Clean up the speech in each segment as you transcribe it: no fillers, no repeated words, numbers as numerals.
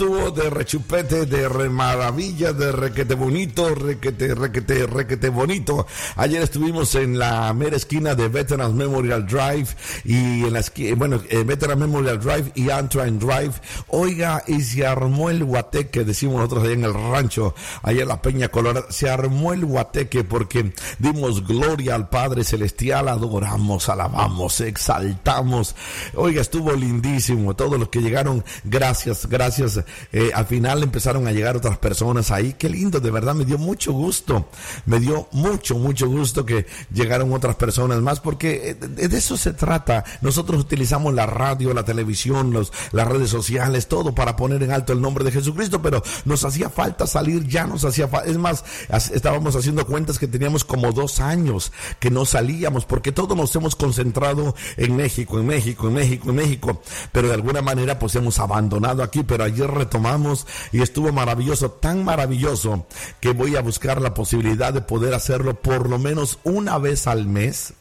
estuvo de rechupete, de maravilla, de requete bonito, requete bonito. Ayer estuvimos en la mera esquina de Veterans Memorial Drive y en la esquina, Veterans Memorial Drive y Antrim Drive. Oiga, y se armó el guateque, decimos nosotros allá en el rancho, allá en la Peña Colorada, se armó el guateque porque dimos gloria al Padre Celestial, adoramos, alabamos, exaltamos. Oiga, estuvo lindísimo, todos los que llegaron, gracias. Al final empezaron a llegar otras personas ahí, qué lindo, de verdad me dio mucho gusto, me dio mucho gusto que llegaron otras personas más, porque de eso se trata. Nosotros utilizamos la radio, la televisión, las redes sociales, todo para poner en alto el nombre de Jesucristo, pero nos hacía falta salir, ya nos hacía falta, es más, estábamos haciendo cuentas que teníamos como 2 años que no salíamos, porque todos nos hemos concentrado en México, pero de alguna manera pues hemos abandonado aquí, pero ayer retomamos y estuvo maravilloso, tan maravilloso que voy a buscar la posibilidad de poder hacerlo por lo menos una vez al mes,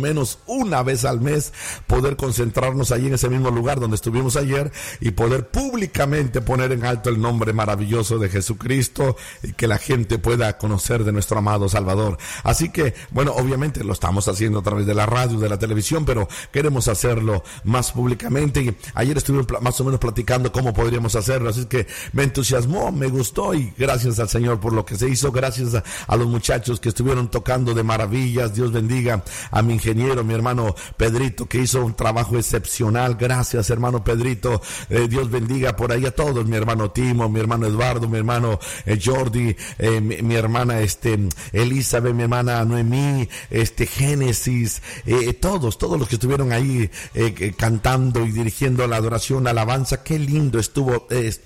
poder concentrarnos ahí en ese mismo lugar donde estuvimos ayer y poder públicamente poner en alto el nombre maravilloso de Jesucristo y que la gente pueda conocer de nuestro amado Salvador. Así que, bueno, obviamente lo estamos haciendo a través de la radio, de la televisión, pero queremos hacerlo más públicamente y ayer estuvimos más o menos platicando cómo podríamos hacerlo, así que me entusiasmó, me gustó y gracias al Señor por lo que se hizo, gracias a los muchachos que estuvieron tocando de maravillas. Dios bendiga a mi ingeniero, mi hermano Pedrito, que hizo un trabajo excepcional. Gracias, hermano Pedrito. Dios bendiga por ahí a todos, mi hermano Timo, mi hermano Eduardo, mi hermano Jordi, mi hermana Elizabeth, mi hermana Noemí, Génesis, todos los que estuvieron ahí cantando y dirigiendo la adoración, la alabanza. Qué lindo estuvo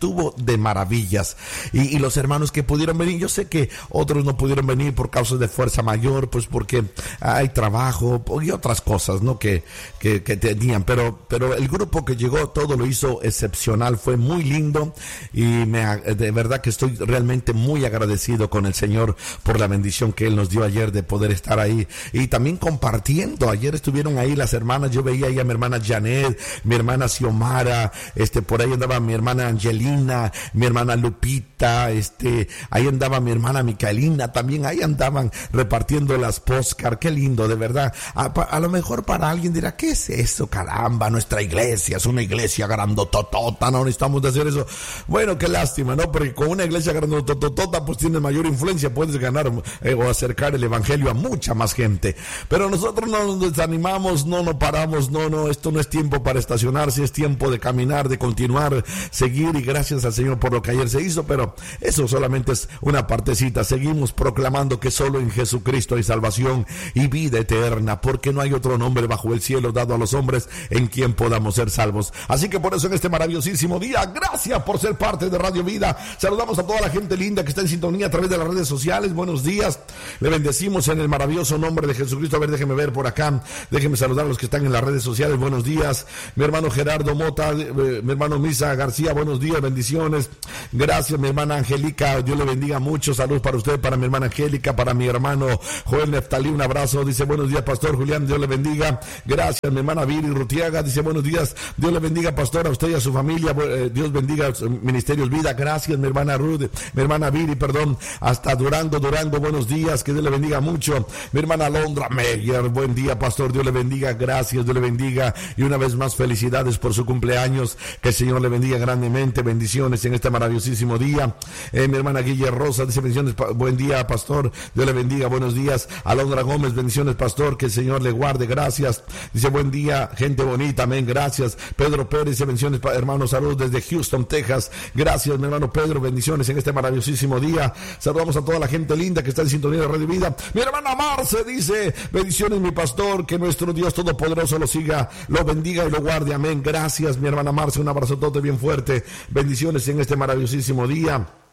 de maravillas. Y los hermanos que pudieron venir, yo sé que otros no pudieron venir por causa de fuerza mayor, pues porque hay trabajo y otras cosas, ¿no? que tenían, pero el grupo que llegó todo lo hizo excepcional, fue muy lindo y de verdad que estoy realmente muy agradecido con el Señor por la bendición que Él nos dio ayer de poder estar ahí y también compartiendo. Ayer estuvieron ahí las hermanas, yo veía ahí a mi hermana Janet, mi hermana Xiomara, por ahí andaba mi hermana Angelina, mi hermana Lupita, ahí andaba mi hermana Micaelina, también ahí andaban repartiendo las postcards. Qué lindo, de verdad. A lo mejor para alguien dirá, ¿qué es eso? Caramba, nuestra iglesia es una iglesia grandototota, no necesitamos de hacer eso. Bueno, qué lástima, ¿no? Porque con una iglesia grandototota pues tienes mayor influencia, puedes ganar o acercar el evangelio a mucha más gente. Pero nosotros no nos desanimamos, no nos paramos, no, esto no es tiempo para estacionarse, es tiempo de caminar, de continuar, seguir, y gracias al Señor por lo que ayer se hizo, pero eso solamente es una partecita. Seguimos proclamando que solo en Jesucristo hay salvación y vida eterna, porque no hay otro nombre bajo el cielo dado a los hombres en quien podamos ser salvos. Así que por eso en este maravillosísimo día, gracias por ser parte de Radio Vida. Saludamos a toda la gente linda que está en sintonía a través de las redes sociales. Buenos días, le bendecimos en el maravilloso nombre de Jesucristo. A ver, déjeme ver por acá, déjeme saludar a los que están en las redes sociales. Buenos días, mi hermano Gerardo Mota, mi hermano Misa García, buenos días, bendiciones. Gracias, mi hermana Angélica, Dios le bendiga mucho. Salud para usted, para mi hermana Angélica, para mi hermano Joel Neftalí, un abrazo. Dice, buenos días, pastor Julián, Dios le bendiga. Gracias, mi hermana Viri Rutiaga, dice, buenos días, Dios le bendiga, pastor, a usted y a su familia. Dios bendiga Ministerios Vida. Gracias, mi hermana Ruth, mi hermana Viri, perdón, hasta Durango, buenos días, que Dios le bendiga mucho. Mi hermana Londra Meyer, buen día, pastor, Dios le bendiga, gracias, Dios le bendiga, y una vez más felicidades por su cumpleaños, que el Señor le bendiga grandemente, bendiciones en este maravillosísimo día. Mi hermana Guille Rosa dice, bendiciones, buen día, pastor, Dios le bendiga, buenos días. Alondra Gómez, bendiciones, pastor, que el Señor le guarde, gracias. Dice, buen día, gente bonita, amén, gracias. Pedro Pérez dice, bendiciones, hermano, saludos desde Houston, Texas, gracias, mi hermano Pedro, bendiciones en este maravillosísimo día. Saludamos a toda la gente linda que está en sintonía de Radio Vida. Mi hermana Marce dice, bendiciones, mi pastor, que nuestro Dios Todopoderoso lo siga, lo bendiga y lo guarde, amén, gracias, mi hermana Marce, un abrazo todo bien fuerte, bendiciones en este maravillosísimo día.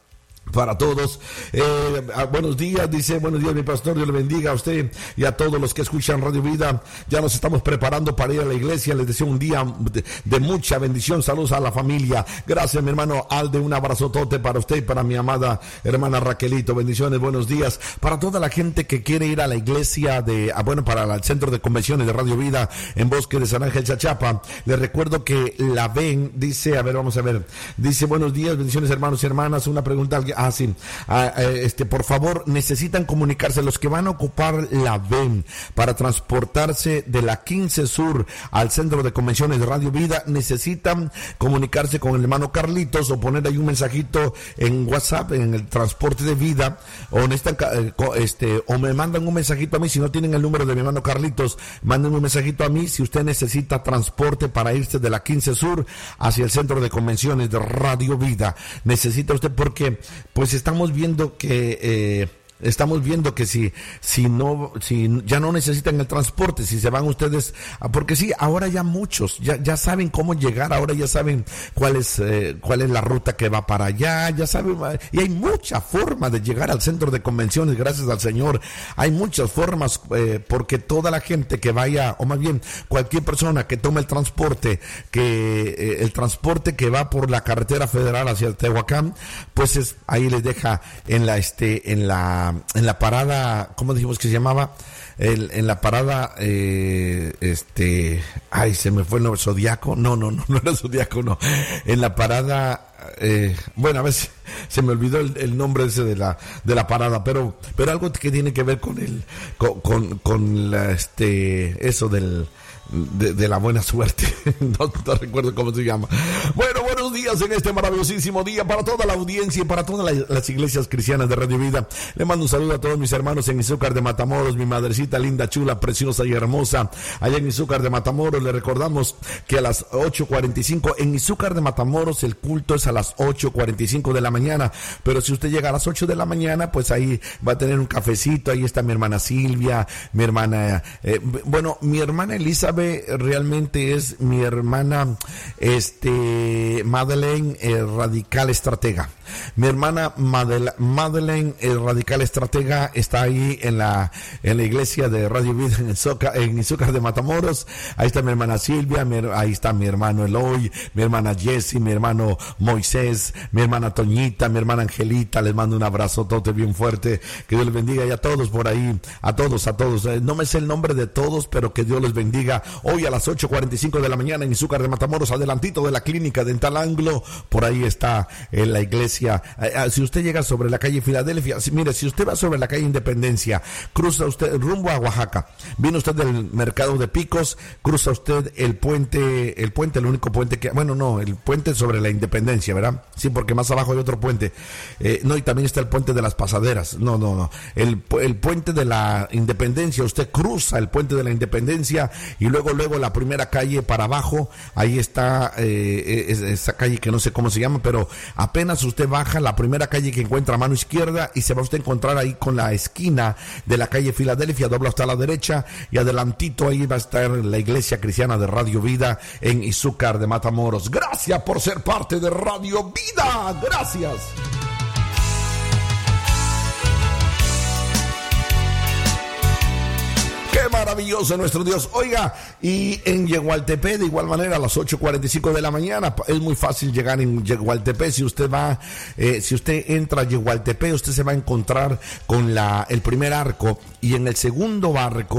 para todos. Buenos días, dice, buenos días mi pastor, Dios le bendiga a usted y a todos los que escuchan Radio Vida. Ya nos estamos preparando para ir a la iglesia, les deseo un día de mucha bendición. Saludos a la familia. Gracias mi hermano Alde, un abrazotote para usted y para mi amada hermana Raquelito, bendiciones, buenos días. Para toda la gente que quiere ir a la iglesia para el centro de convenciones de Radio Vida en Bosque de San Ángel, Chachapa, les recuerdo que la ven, dice, vamos a ver, dice, buenos días, bendiciones hermanos y hermanas, una pregunta. Sí. Por favor, necesitan comunicarse los que van a ocupar la VEN para transportarse de la 15 Sur al centro de convenciones de Radio Vida. Necesitan comunicarse con el hermano Carlitos o poner ahí un mensajito en WhatsApp en el transporte de vida, o necesitan o me mandan un mensajito a mí. Si no tienen el número de mi hermano Carlitos, manden un mensajito a mí si usted necesita transporte para irse de la 15 Sur hacia el centro de convenciones de Radio Vida. Necesita usted, porque pues estamos viendo que si ya no necesitan el transporte, si se van ustedes, porque sí, ahora ya muchos ya saben cómo llegar, ahora ya saben cuál es la ruta que va para allá, ya saben, y hay mucha forma de llegar al centro de convenciones, gracias al Señor. Hay muchas formas, porque toda la gente que vaya, o más bien cualquier persona que tome el transporte que va por la carretera federal hacia Tehuacán, pues ahí les deja en la parada, ¿cómo dijimos que se llamaba? En la parada, se me fue el nombre, Zodiaco, no era Zodiaco, no. En la parada, a veces se me olvidó el nombre ese de la parada, pero algo que tiene que ver con eso de la buena suerte. No recuerdo cómo se llama. Bueno, buenos días en este maravillosísimo día para toda la audiencia y para todas las iglesias cristianas de Radio Vida. Le mando un saludo a todos mis hermanos en Izúcar de Matamoros, mi madrecita linda, chula, preciosa y hermosa. Allá en Izúcar de Matamoros le recordamos que a las 8:45 en Izúcar de Matamoros el culto es a las 8:45 de la mañana, pero si usted llega a las 8 de la mañana, pues ahí va a tener un cafecito. Ahí está mi hermana Silvia, mi hermana, mi hermana Elizabeth realmente es mi hermana Madeleine, Radical Estratega. Mi hermana Madeleine, Radical Estratega, está ahí en la iglesia de Radio Vida en Izúcar de Matamoros. Ahí está mi hermana Silvia, ahí está mi hermano Eloy, mi hermana Jessie, mi hermano Moisés, mi hermana Toñita, mi hermana Angelita. Les mando un abrazo todo bien fuerte, que Dios les bendiga, y a todos por ahí, a todos, no me sé el nombre de todos, pero que Dios les bendiga. Hoy a las 8:45 de la mañana en Izúcar de Matamoros, adelantito de la clínica Dental Anglo, por ahí está la iglesia. Si usted llega sobre la calle Filadelfia, si usted va sobre la calle Independencia, cruza usted rumbo a Oaxaca, viene usted del mercado de Picos, cruza usted el puente, el único puente que, el puente sobre la Independencia, ¿verdad? Sí, porque más abajo hay otro puente, y también está el puente de las Pasaderas, el puente de la Independencia. Usted cruza el puente de la Independencia y luego la primera calle para abajo, ahí está esa calle que no sé cómo se llama, pero apenas usted baja la primera calle que encuentra a mano izquierda y se va usted a encontrar ahí con la esquina de la calle Filadelfia, dobla hasta la derecha y adelantito ahí va a estar la iglesia cristiana de Radio Vida en Izúcar de Matamoros. Gracias por ser parte de Radio Vida, gracias. ¡Qué maravilloso nuestro Dios! Oiga, y en Yegualtepec, de igual manera, a las 8:45 de la mañana, es muy fácil llegar en Yegualtepec. Si usted entra a Yegualtepec, usted se va a encontrar con el primer arco, y en el segundo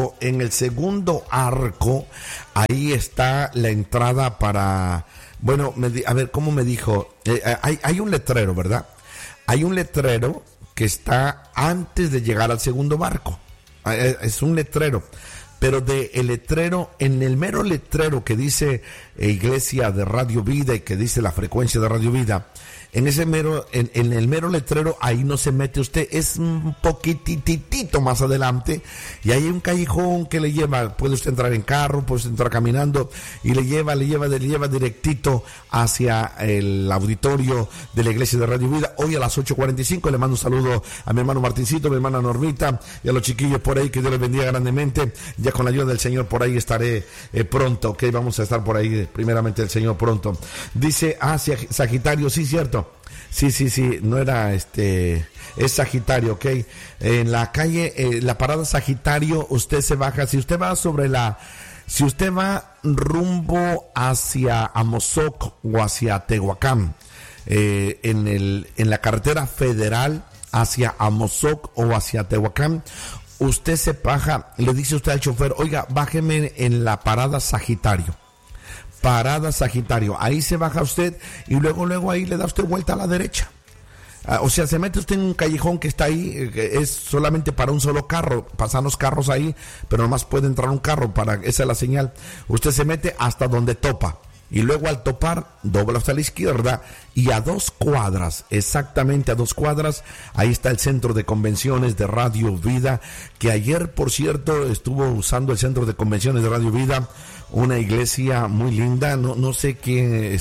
arco, ahí está la entrada para, ¿cómo me dijo? Hay un letrero, ¿verdad? Hay un letrero que está antes de llegar al segundo barco. Es un letrero, pero en el mero letrero que dice Iglesia de Radio Vida y que dice la frecuencia de Radio Vida, en el mero letrero, ahí no se mete usted, es un poquititito más adelante, y ahí hay un callejón que le lleva, puede usted entrar en carro, puede usted entrar caminando, y le lleva directito hacia el auditorio de la iglesia de Radio Vida. Hoy a las 8:45 le mando un saludo a mi hermano Martincito, mi hermana Normita, y a los chiquillos por ahí, que Dios les bendiga grandemente. Ya con la ayuda del Señor por ahí estaré pronto, vamos a estar por ahí, primeramente el Señor pronto. Dice, Sagitario, sí, cierto. no. Sí, no era es Sagitario, ¿ok? En la calle, la parada Sagitario, usted se baja, si usted va rumbo hacia Amozoc o hacia Tehuacán, en la carretera federal hacia Amozoc o hacia Tehuacán, usted se baja, le dice usted al chofer, oiga, bájeme en la parada Sagitario. Parada Sagitario, ahí se baja usted y luego ahí le da usted vuelta a la derecha. O sea, se mete usted en un callejón que está ahí, que es solamente para un solo carro, pasan los carros ahí, pero nomás puede entrar un carro, esa es la señal. Usted se mete hasta donde topa y luego al topar dobla hasta la izquierda y a 2 cuadras, exactamente a 2 cuadras, ahí está el centro de convenciones de Radio Vida, que ayer, por cierto, estuvo usando el centro de convenciones de Radio Vida, una iglesia muy linda, no sé quién,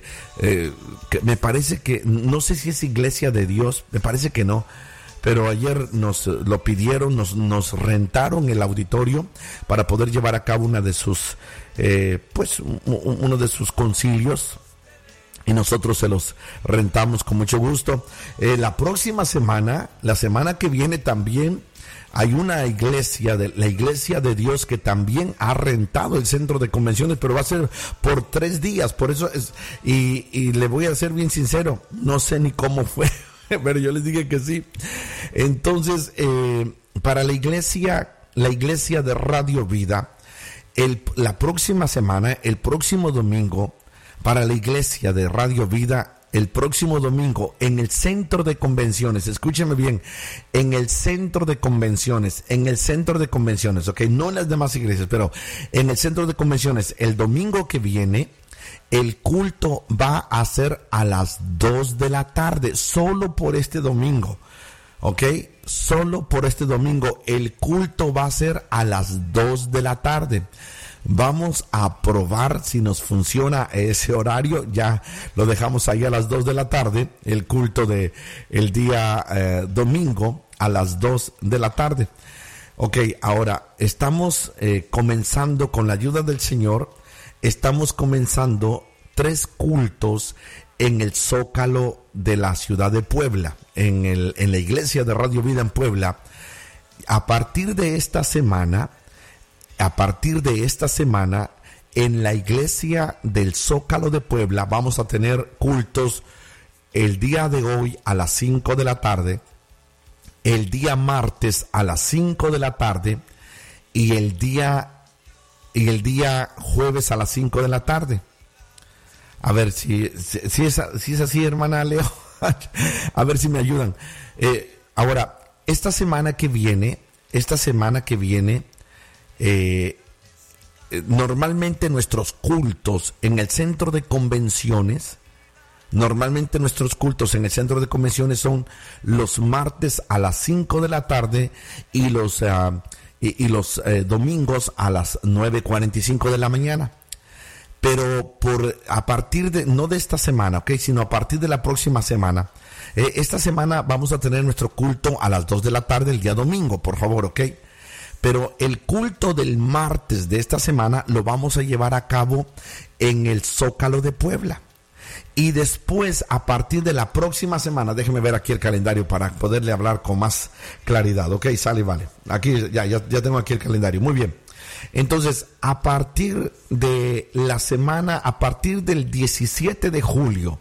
me parece que, no sé si es iglesia de Dios, me parece que no, pero ayer nos lo pidieron, nos rentaron el auditorio para poder llevar a cabo una de sus, uno de sus concilios, y nosotros se los rentamos con mucho gusto. La próxima semana, la semana que viene también, hay una iglesia, la iglesia de Dios, que también ha rentado el centro de convenciones, pero va a ser por 3 días, por eso es, y le voy a ser bien sincero, no sé ni cómo fue, pero yo les dije que sí. Entonces, para la iglesia de Radio Vida, la próxima semana, el próximo domingo, para la iglesia de Radio Vida, el próximo domingo, en el centro de convenciones, escúcheme bien, en el centro de convenciones, ok, no en las demás iglesias, pero en el centro de convenciones, el domingo que viene, el culto va a ser a las 2 de la tarde, solo por este domingo, ok, solo por este domingo, el culto va a ser a las 2 de la tarde. Vamos a probar si nos funciona ese horario. Ya lo dejamos ahí a las 2 de la tarde, el culto de el día domingo a las 2 de la tarde. Ok, ahora estamos comenzando con la ayuda del Señor, estamos comenzando 3 cultos en el Zócalo de la ciudad de Puebla, en la iglesia de Radio Vida en Puebla. A partir de esta semana, en la iglesia del Zócalo de Puebla vamos a tener cultos el día de hoy a las 5 de la tarde, el día martes a las 5 de la tarde y el día jueves a las 5 de la tarde. A ver si es así, hermana Leo. A ver si me ayudan. Ahora, esta semana que viene, normalmente nuestros cultos en el centro de convenciones, son los martes a las 5 de la tarde y los domingos a las 9:45 de la mañana. Pero a partir de, no de esta semana, ¿ok?, sino a partir de la próxima semana, esta semana vamos a tener nuestro culto a las 2 de la tarde el día domingo, por favor, ¿ok? Pero el culto del martes de esta semana lo vamos a llevar a cabo en el Zócalo de Puebla. Y después, a partir de la próxima semana, déjeme ver aquí el calendario para poderle hablar con más claridad. Ok, sale y vale. Aquí ya tengo aquí el calendario. Muy bien. Entonces, a partir de la semana, a partir del 17 de julio,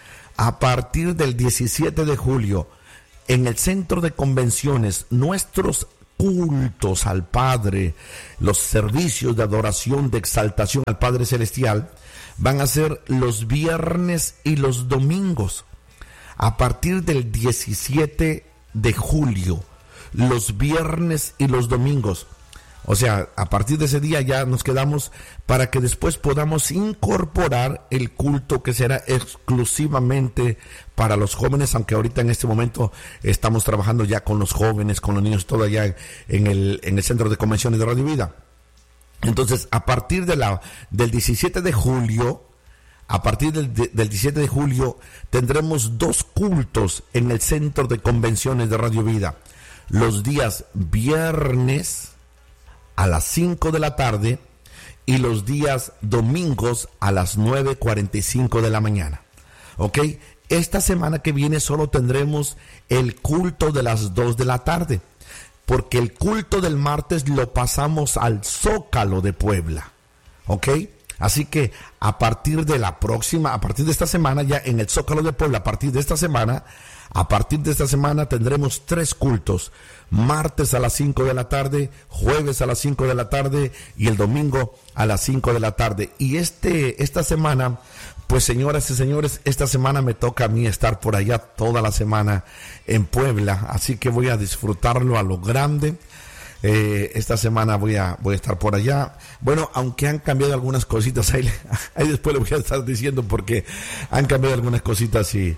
en el centro de convenciones, nuestros cultos al Padre, los servicios de adoración, de exaltación al Padre Celestial, van a ser los viernes y los domingos. A partir del 17 de julio, los viernes y los domingos. O sea, a partir de ese día ya nos quedamos para que después podamos incorporar el culto que será exclusivamente para los jóvenes, aunque ahorita en este momento estamos trabajando ya con los jóvenes, con los niños, todo allá en el Centro de Convenciones de Radio Vida. Entonces, a partir del 17 de julio, del 17 de julio, tendremos 2 cultos en el Centro de Convenciones de Radio Vida. Los días viernes a las 5 de la tarde y los días domingos a las 9:45 de la mañana. ¿Ok? esta semana que viene solo tendremos el culto de las 2 de la tarde, porque el culto del martes lo pasamos al Zócalo de Puebla, ¿ok? Así que a partir de esta semana, ya en el Zócalo de Puebla, a partir de esta semana tendremos 3 cultos: martes a las 5 de la tarde, jueves a las 5 de la tarde y el domingo a las 5 de la tarde. Y esta semana, pues señoras y señores, esta semana me toca a mí estar por allá toda la semana en Puebla, así que voy a disfrutarlo a lo grande. Esta semana voy a estar por allá. Bueno, aunque han cambiado algunas cositas, ahí después le voy a estar diciendo porque han cambiado algunas cositas y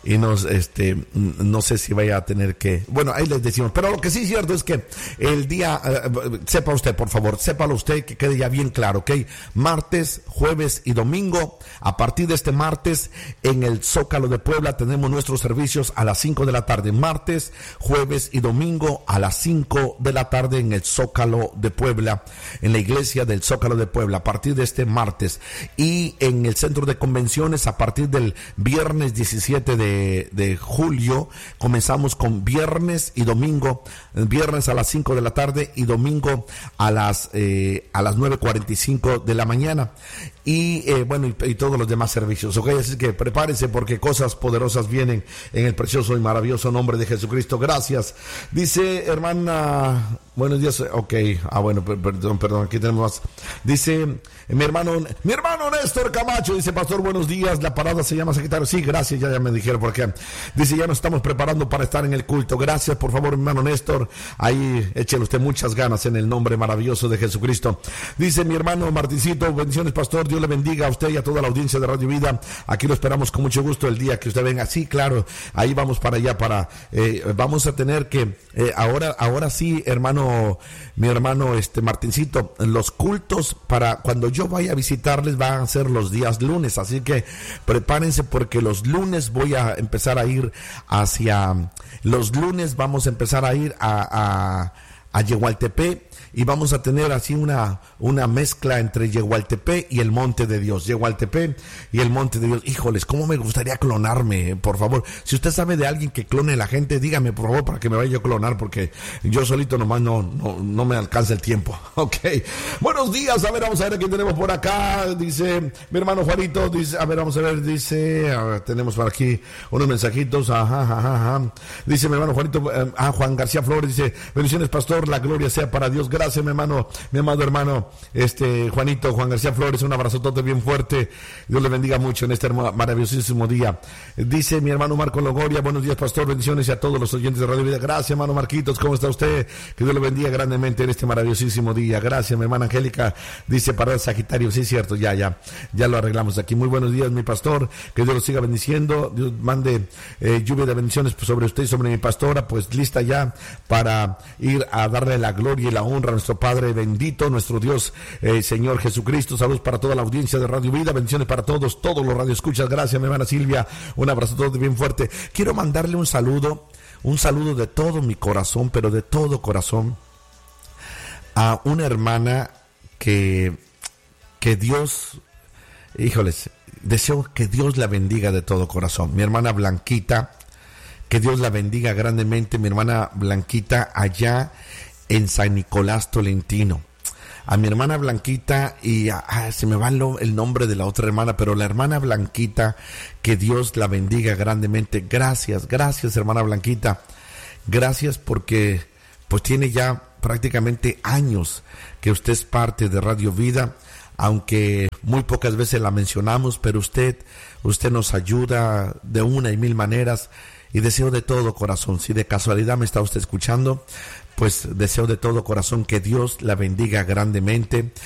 no sé si vaya a tener que, bueno, ahí les decimos. Pero lo que sí es cierto es que el día, sepa usted, por favor, sépalo usted, que quede ya bien claro, ¿ok? Martes, jueves y domingo, a partir de este martes, en el Zócalo de Puebla tenemos nuestros servicios a las 5 de la tarde, martes, jueves y domingo a las 5 de la tarde en el Zócalo de Puebla, en la iglesia del Zócalo de Puebla, a partir de este martes. Y en el centro de convenciones, a partir del viernes 17 de julio, comenzamos con viernes y domingo, viernes a las 5 de la tarde y domingo a las 9:45 de la mañana. Y bueno, y todos los demás servicios, ¿ok? Así que prepárense porque cosas poderosas vienen en el precioso y maravilloso nombre de Jesucristo. Gracias. Dice hermana, buenos días, ok, bueno, perdón, aquí tenemos más. Dice mi hermano Néstor Camacho, dice: pastor, buenos días, la parada se llama Sagitario. Sí, gracias, ya me dijeron por qué. Dice: ya nos estamos preparando para estar en el culto. Gracias, por favor, mi hermano Néstor, ahí échele usted muchas ganas en el nombre maravilloso de Jesucristo. Dice mi hermano Martincito: bendiciones, pastor, Dios le bendiga a usted y a toda la audiencia de Radio Vida. Aquí lo esperamos con mucho gusto el día que usted venga. Sí, claro, ahí vamos para allá, vamos a tener que, ahora sí, mi hermano Martincito, los cultos para cuando yo vaya a visitarles van a ser los días lunes, así que prepárense porque los lunes vamos a empezar a ir a Yehualtepec, y vamos a tener así una mezcla entre Yehualtepec y el Monte de Dios. Yehualtepec y el Monte de Dios. Híjoles, cómo me gustaría clonarme, por favor. Si usted sabe de alguien que clone a la gente, dígame, por favor, para que me vaya a clonar, porque yo solito nomás no me alcanza el tiempo. Ok. Buenos días, vamos a ver quién tenemos por acá. Dice mi hermano Juanito, vamos a ver, tenemos por aquí unos mensajitos. Ajá. Dice mi hermano Juanito, Juan García Flores, dice: bendiciones, pastor, la gloria sea para Dios. Gracias, mi amado hermano Juanito, Juan García Flores, un abrazotote bien fuerte. Dios le bendiga mucho en este maravillosísimo día. Dice mi hermano Marco Logoria: buenos días, pastor, bendiciones, y a todos los oyentes de Radio Vida. Gracias, hermano Marquitos, ¿cómo está usted? Que Dios le bendiga grandemente en este maravillosísimo día. Gracias, mi hermana Angélica, dice: para el Sagitario. Sí, cierto, ya lo arreglamos aquí. Muy buenos días, mi pastor, que Dios lo siga bendiciendo. Dios mande lluvia de bendiciones sobre usted y sobre mi pastora, pues lista ya para ir a darle la gloria y la honra a nuestro Padre bendito, nuestro Dios, Señor Jesucristo. Saludos para toda la audiencia de Radio Vida, bendiciones para todos los radioescuchas. Gracias, mi hermana Silvia, un abrazo todo bien fuerte. Quiero mandarle un saludo de todo mi corazón, pero de todo corazón, a una hermana que Dios, híjoles, deseo que Dios la bendiga de todo corazón. Mi hermana Blanquita, que Dios la bendiga grandemente, mi hermana Blanquita allá en San Nicolás Tolentino. A mi hermana Blanquita, y se me va el nombre de la otra hermana, pero la hermana Blanquita, que Dios la bendiga grandemente. Gracias, hermana Blanquita. Gracias porque pues tiene ya prácticamente años que usted es parte de Radio Vida, aunque muy pocas veces la mencionamos, pero usted nos ayuda de una y mil maneras, y deseo de todo corazón, si de casualidad me está usted escuchando, pues deseo de todo corazón que Dios la bendiga grandemente,